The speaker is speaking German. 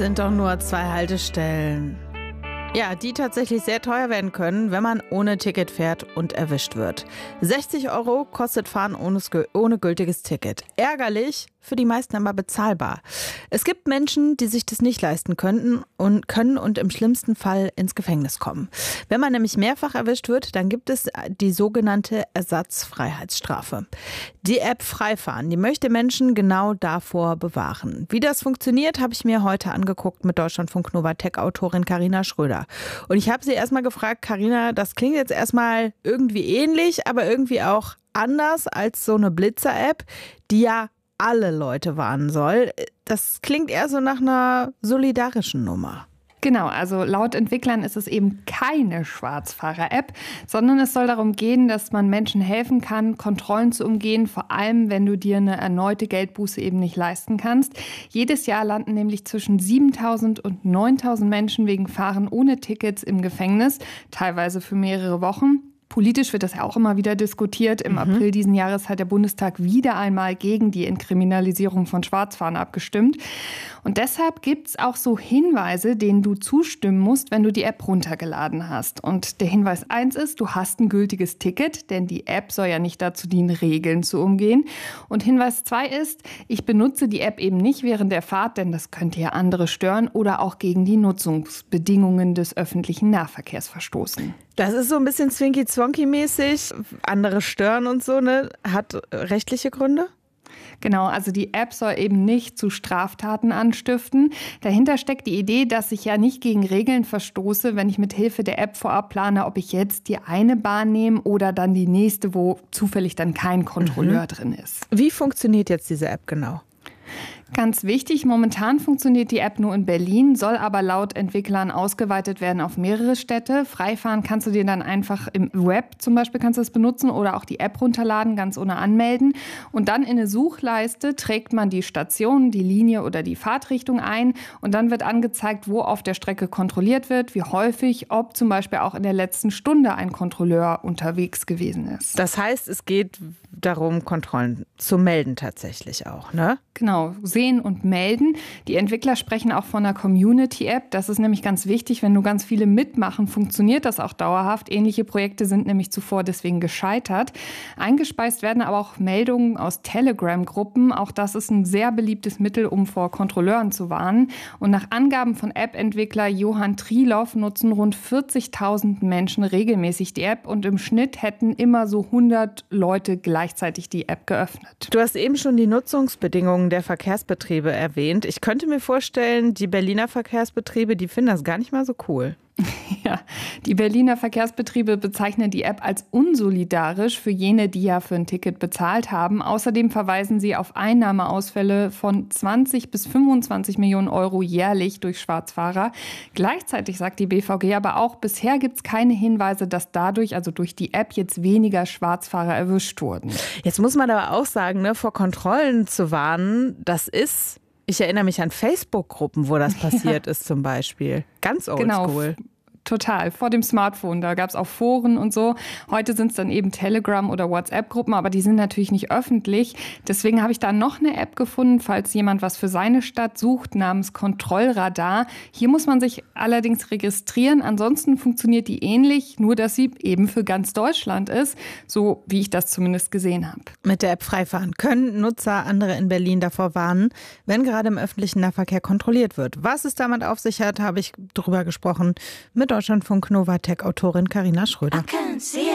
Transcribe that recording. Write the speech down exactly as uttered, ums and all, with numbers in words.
Sind doch nur zwei Haltestellen. Ja, die tatsächlich sehr teuer werden können, wenn man ohne Ticket fährt und erwischt wird. sechzig Euro kostet Fahren ohne, ohne gültiges Ticket. Ärgerlich, für die meisten aber bezahlbar. Es gibt Menschen, die sich das nicht leisten könnten und können und im schlimmsten Fall ins Gefängnis kommen. Wenn man nämlich mehrfach erwischt wird, dann gibt es die sogenannte Ersatzfreiheitsstrafe. Die App Freifahren, die möchte Menschen genau davor bewahren. Wie das funktioniert, habe ich mir heute angeguckt mit Deutschlandfunk Nova Tech-Autorin Carina Schröder. Und ich habe sie erstmal gefragt, Carina, das klingt jetzt erstmal irgendwie ähnlich, aber irgendwie auch anders als so eine Blitzer-App, die ja alle Leute warnen soll. Das klingt eher so nach einer solidarischen Nummer. Genau, also laut Entwicklern ist es eben keine Schwarzfahrer-App, sondern es soll darum gehen, dass man Menschen helfen kann, Kontrollen zu umgehen, vor allem wenn du dir eine erneute Geldbuße eben nicht leisten kannst. Jedes Jahr landen nämlich zwischen siebentausend und neuntausend Menschen wegen Fahren ohne Tickets im Gefängnis, teilweise für mehrere Wochen. Politisch wird das ja auch immer wieder diskutiert. Im mhm. April diesen Jahres hat der Bundestag wieder einmal gegen die Entkriminalisierung von Schwarzfahren abgestimmt. Und deshalb gibt es auch so Hinweise, denen du zustimmen musst, wenn du die App runtergeladen hast. Und der Hinweis eins ist, du hast ein gültiges Ticket, denn die App soll ja nicht dazu dienen, Regeln zu umgehen. Und Hinweis zwei ist, ich benutze die App eben nicht während der Fahrt, denn das könnte ja andere stören oder auch gegen die Nutzungsbedingungen des öffentlichen Nahverkehrs verstoßen. Das ist so ein bisschen Zwinky-Zwonky-mäßig, andere stören und so, ne? Hat rechtliche Gründe? Genau, also die App soll eben nicht zu Straftaten anstiften. Dahinter steckt die Idee, dass ich ja nicht gegen Regeln verstoße, wenn ich mit Hilfe der App vorab plane, ob ich jetzt die eine Bahn nehme oder dann die nächste, wo zufällig dann kein Kontrolleur mhm. drin ist. Wie funktioniert jetzt diese App genau? Ganz wichtig, momentan funktioniert die App nur in Berlin, soll aber laut Entwicklern ausgeweitet werden auf mehrere Städte. Freifahren kannst du dir dann einfach im Web zum Beispiel kannst du es benutzen oder auch die App runterladen, ganz ohne anmelden. Und dann in eine Suchleiste trägt man die Station, die Linie oder die Fahrtrichtung ein und dann wird angezeigt, wo auf der Strecke kontrolliert wird, wie häufig, ob zum Beispiel auch in der letzten Stunde ein Kontrolleur unterwegs gewesen ist. Das heißt, es geht darum, Kontrollen zu melden tatsächlich auch, ne? Genau, sehen und melden. Die Entwickler sprechen auch von einer Community-App. Das ist nämlich ganz wichtig. Wenn nur ganz viele mitmachen, funktioniert das auch dauerhaft. Ähnliche Projekte sind nämlich zuvor deswegen gescheitert. Eingespeist werden aber auch Meldungen aus Telegram-Gruppen. Auch das ist ein sehr beliebtes Mittel, um vor Kontrolleuren zu warnen. Und nach Angaben von App-Entwickler Johann Triloff nutzen rund vierzigtausend Menschen regelmäßig die App. Und im Schnitt hätten immer so hundert Leute gleichzeitig die App geöffnet. Du hast eben schon die Nutzungsbedingungen der Verkehrsbetriebe erwähnt. Ich könnte mir vorstellen, die Berliner Verkehrsbetriebe, die finden das gar nicht mal so cool. Ja, die Berliner Verkehrsbetriebe bezeichnen die App als unsolidarisch für jene, die ja für ein Ticket bezahlt haben. Außerdem verweisen sie auf Einnahmeausfälle von zwanzig bis fünfundzwanzig Millionen Euro jährlich durch Schwarzfahrer. Gleichzeitig sagt die B V G aber auch, bisher gibt es keine Hinweise, dass dadurch, also durch die App, jetzt weniger Schwarzfahrer erwischt wurden. Jetzt muss man aber auch sagen, ne, vor Kontrollen zu warnen, das ist... Ich erinnere mich an Facebook-Gruppen, wo das passiert ja. ist zum Beispiel. Ganz oldschool. Genau. Total, vor dem Smartphone. Da gab es auch Foren und so. Heute sind es dann eben Telegram- oder WhatsApp-Gruppen, aber die sind natürlich nicht öffentlich. Deswegen habe ich da noch eine App gefunden, falls jemand was für seine Stadt sucht, namens Kontrollradar. Hier muss man sich allerdings registrieren. Ansonsten funktioniert die ähnlich, nur dass sie eben für ganz Deutschland ist, so wie ich das zumindest gesehen habe. Mit der App Freifahren können Nutzer andere in Berlin davor warnen, wenn gerade im öffentlichen Nahverkehr kontrolliert wird. Was es damit auf sich hat, habe ich drüber gesprochen mit Deutschlandfunk Nova Tech-Autorin Carina Schröder.